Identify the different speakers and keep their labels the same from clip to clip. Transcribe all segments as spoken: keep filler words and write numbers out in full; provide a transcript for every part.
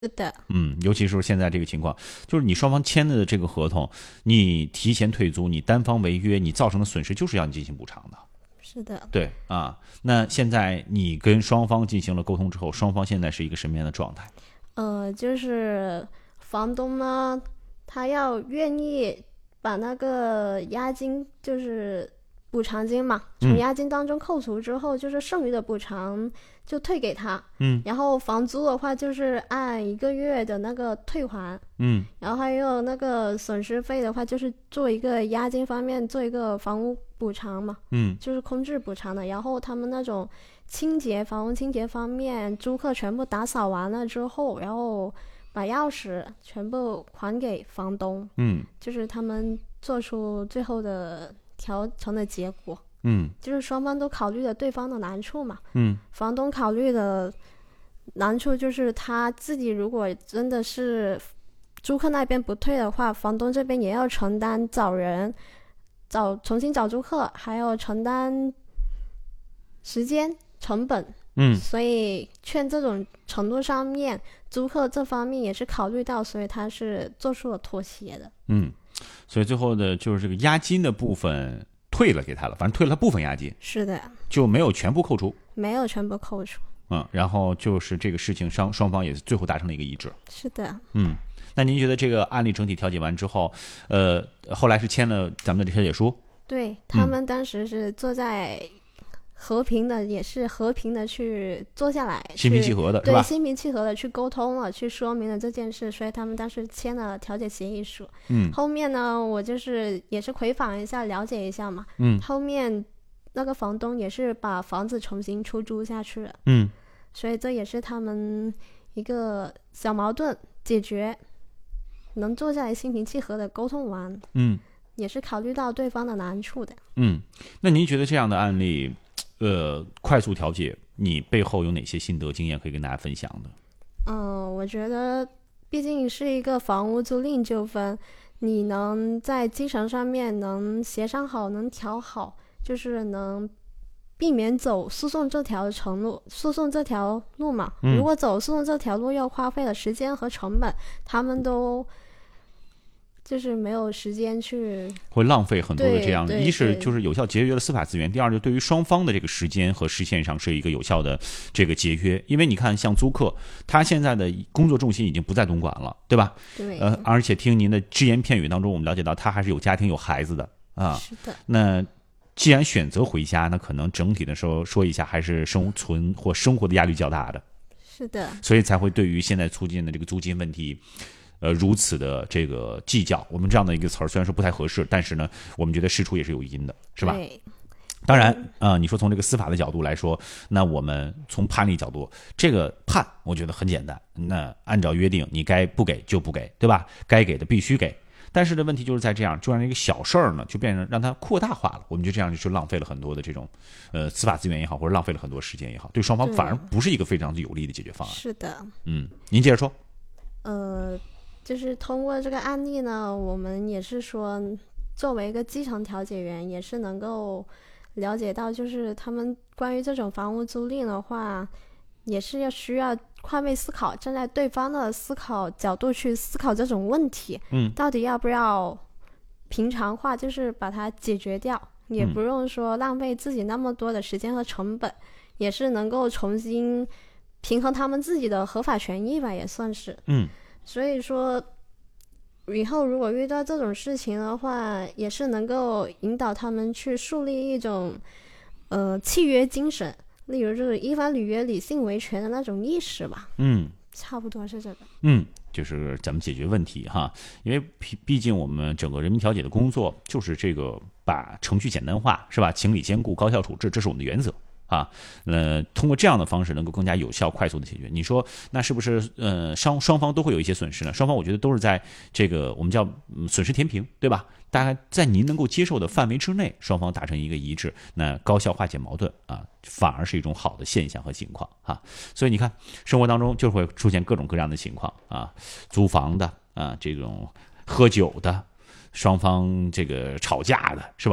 Speaker 1: 是的，
Speaker 2: 嗯，尤其是现在这个情况，就是你双方签的这个合同，你提前退租，你单方违约，你造成的损失就是要你进行补偿的。
Speaker 1: 是的，
Speaker 2: 对啊，那现在你跟双方进行了沟通之后，双方现在是一个什么样的状态？
Speaker 1: 呃，就是房东呢，他要愿意把那个押金，就是补偿金嘛，从押金当中扣除之后，嗯、就是剩余的补偿就退给他。
Speaker 2: 嗯，
Speaker 1: 然后房租的话，就是按一个月的那个退还。
Speaker 2: 嗯，
Speaker 1: 然后还有那个损失费的话，就是做一个押金方面做一个房屋补偿嘛。
Speaker 2: 嗯，
Speaker 1: 就是空置补偿的。然后他们那种清洁房屋清洁方面，租客全部打扫完了之后，然后把钥匙全部还给房东。
Speaker 2: 嗯，
Speaker 1: 就是他们做出最后的调成的结果。
Speaker 2: 嗯，
Speaker 1: 就是双方都考虑了对方的难处嘛。
Speaker 2: 嗯，
Speaker 1: 房东考虑的难处就是他自己如果真的是租客那边不退的话，房东这边也要承担找人找重新找租客，还要承担时间成本。
Speaker 2: 嗯，
Speaker 1: 所以劝这种程度上面，租客这方面也是考虑到，所以他是做出了妥协的。
Speaker 2: 嗯，所以最后的就是这个押金的部分退了给他了，反正退了他部分押金。
Speaker 1: 是的，
Speaker 2: 就没有全部扣除。
Speaker 1: 没有全部扣除。
Speaker 2: 嗯，然后就是这个事情双双方也最后达成了一个一致。
Speaker 1: 是的。
Speaker 2: 嗯，那您觉得这个案例整体调解完之后，呃，后来是签了咱们的调解书？
Speaker 1: 对，他们当时是坐在和平的，嗯、也是和平的去坐下来，
Speaker 2: 心平气和的，是吧？
Speaker 1: 对，心平气和的去沟通了，去说明了这件事，所以他们当时签了调解协议书。
Speaker 2: 嗯，
Speaker 1: 后面呢，我就是也是回访一下，了解一下嘛。
Speaker 2: 嗯，
Speaker 1: 后面那个房东也是把房子重新出租下去了。
Speaker 2: 嗯，
Speaker 1: 所以这也是他们一个小矛盾解决，能坐下来心平气和的沟通完。
Speaker 2: 嗯，
Speaker 1: 也是考虑到对方的难处的。
Speaker 2: 嗯，那您觉得这样的案例，呃，快速调解，你背后有哪些心得经验可以跟大家分享的？
Speaker 1: 嗯、呃，我觉得毕竟是一个房屋租赁纠纷，你能在基层上面能协商好，能调好，就是能避免走诉讼这条程路，诉讼这条路嘛。
Speaker 2: 嗯、
Speaker 1: 如果走诉讼这条路，要花费的时间和成本，他们都就是没有时间去，
Speaker 2: 会浪费很多的这样的，一是就是有效节约了司法资源，第二就对于双方的这个时间和时限上是一个有效的这个节约。因为你看像租客，他现在的工作重心已经不在东莞了，对吧？
Speaker 1: 对。
Speaker 2: 呃，而且听您的只言片语当中，我们了解到他还是有家庭有孩子的啊。
Speaker 1: 是的。
Speaker 2: 那既然选择回家，那可能整体的时候说一下，还是生存或生活的压力较大的。
Speaker 1: 是的。
Speaker 2: 所以才会对于现在出现的这个租金问题。呃，如此的这个计较，我们这样的一个词儿虽然说不太合适，但是呢，我们觉得事出也是有因的，是吧？
Speaker 1: 对。
Speaker 2: 当然啊、呃，你说从这个司法的角度来说，那我们从判例角度，这个判我觉得很简单，那按照约定，你该不给就不给，对吧？该给的必须给。但是的问题就是在这样，就让这个小事儿呢，就变成让它扩大化了。我们就这样就浪费了很多的这种呃司法资源也好，或者浪费了很多时间也好，对双方反而不是一个非常有利的解决方案。
Speaker 1: 是的。
Speaker 2: 嗯，您接着说。
Speaker 1: 呃。就是通过这个案例呢，我们也是说作为一个基层调解员，也是能够了解到，就是他们关于这种房屋租赁的话，也是要需要换位思考，站在对方的思考角度去思考这种问题。
Speaker 2: 嗯，
Speaker 1: 到底要不要平常化，就是把它解决掉，也不用说浪费自己那么多的时间和成本，也是能够重新平衡他们自己的合法权益吧，也算是。
Speaker 2: 嗯。
Speaker 1: 所以说以后如果遇到这种事情的话，也是能够引导他们去树立一种呃契约精神，例如就是依法履约、理性维权的那种意识吧。
Speaker 2: 嗯，
Speaker 1: 差不多是这个。
Speaker 2: 嗯，就是咱们解决问题哈，因为毕竟我们整个人民调解的工作就是这个把程序简单化，是吧？情理兼顾、高效处置，这是我们的原则。啊，呃，通过这样的方式能够更加有效、快速的解决。你说，那是不是呃双双方都会有一些损失呢？双方我觉得都是在这个我们叫、嗯、损失填平，对吧？大概在您能够接受的范围之内，双方达成一个一致，那高效化解矛盾啊，反而是一种好的现象和情况啊。所以你看，生活当中就会出现各种各样的情况啊，租房的啊，这种喝酒的，双方这个吵架的，是吧？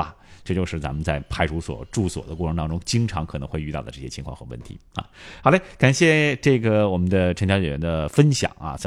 Speaker 2: 这就是咱们在派出所住所的过程当中经常可能会遇到的这些情况和问题啊。好嘞，感谢这个我们的陈调解员的分享啊。